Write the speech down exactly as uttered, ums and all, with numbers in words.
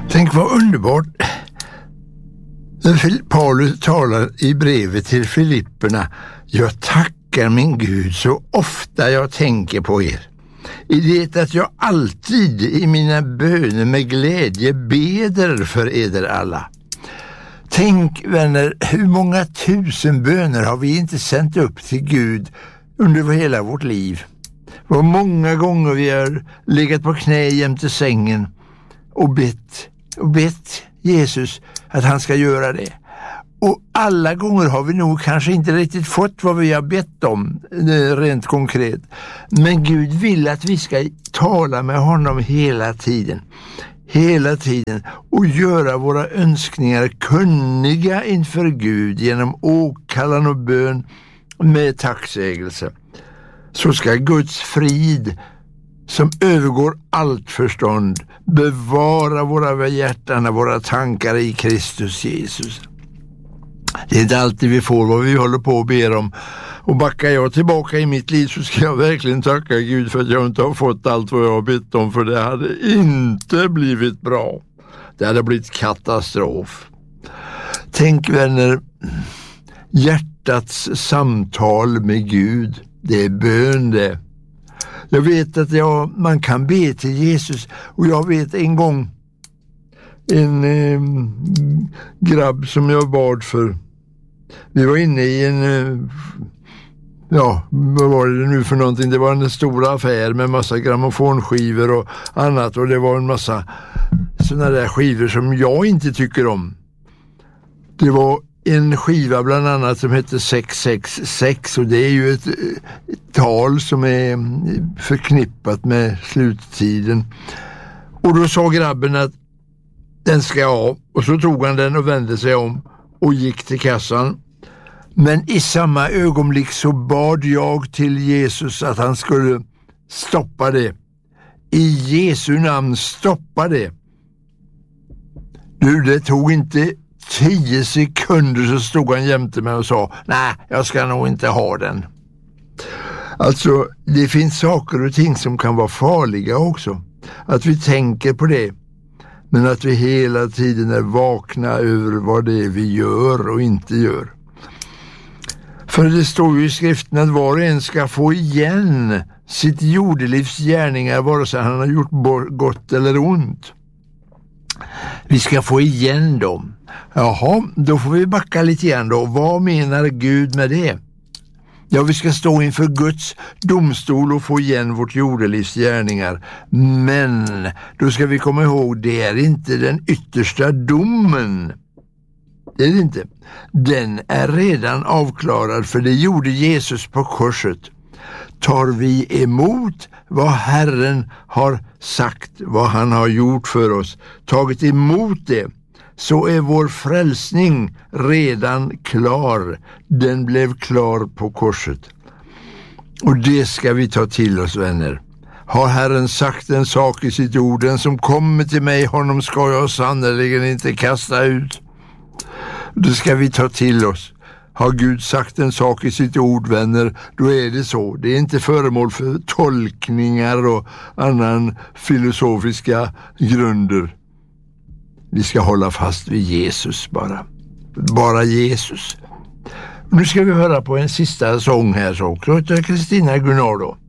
Tänk vad underbart. Paulus talar i brevet till Filipperna: jag tackar min Gud så ofta jag tänker på er. I det att jag alltid i mina böner med glädje beder för eder alla. Tänk, vänner, hur många tusen böner har vi inte sänt upp till Gud under hela vårt liv. Vad många gånger vi har legat på knä jämte sängen och bett, och bett Jesus att han ska göra det. Och alla gånger har vi nog kanske inte riktigt fått vad vi har bett om, rent konkret. Men Gud vill att vi ska tala med honom hela tiden. Hela tiden. Och göra våra önskningar kunniga inför Gud genom åkallan och bön med tacksägelse. Så ska Guds frid, som övergår allt förstånd, bevara våra hjärtan och våra tankar i Kristus Jesus. Det är inte alltid vi får vad vi håller på och ber om. Och backar jag tillbaka i mitt liv så ska jag verkligen tacka Gud för att jag inte har fått allt vad jag har bett om, för det hade inte blivit bra. Det hade blivit katastrof. Tänk, vänner, hjärtats samtal med Gud, det är bön det. Jag vet att jag, man kan be till Jesus, och jag vet en gång en eh, grabb som jag bad för. Vi var inne i en, eh, ja, vad var det nu för någonting? Det var en stor affär med massa grammofonskivor och annat, och det var en massa såna där skivor som jag inte tycker om. Det var en skiva bland annat som heter sex sex sex, och det är ju ett, ett tal som är förknippat med sluttiden. Och då sa grabben att den ska jag ha, och så tog han den och vände sig om och gick till kassan. Men i samma ögonblick så bad jag till Jesus att han skulle stoppa det. I Jesu namn, stoppa det. Du, det tog inte tio sekunder så stod han jämte mig och sa: nej, jag ska nog inte ha den. Alltså, det finns saker och ting som kan vara farliga också. Att vi tänker på det. Men att vi hela tiden är vakna över vad det är vi gör och inte gör. För det står ju i skriften att var och en ska få igen sitt jordelivs gärningar, vare sig han har gjort gott eller ont. Vi ska få igen dem. Jaha, då får vi backa lite igen då. Vad menar Gud med det? Ja, vi ska stå inför Guds domstol och få igen vårt jordelivs gärningar. Men då ska vi komma ihåg, det är inte den yttersta domen. Det är det inte. Den är redan avklarad, för det gjorde Jesus på korset. Tar vi emot vad Herren har sagt, vad han har gjort för oss, tagit emot det, så är vår frälsning redan klar. Den blev klar på korset. Och det ska vi ta till oss, vänner. Har Herren sagt en sak i sitt ord: den som kommer till mig, honom ska jag sannoliken inte kasta ut. Det ska vi ta till oss. Har Gud sagt en sak i sitt ord, vänner, då är det så. Det är inte föremål för tolkningar och annan filosofiska grunder. Vi ska hålla fast vid Jesus bara. Bara Jesus. Nu ska vi höra på en sista sång här, så också av Kristina Gunnardo.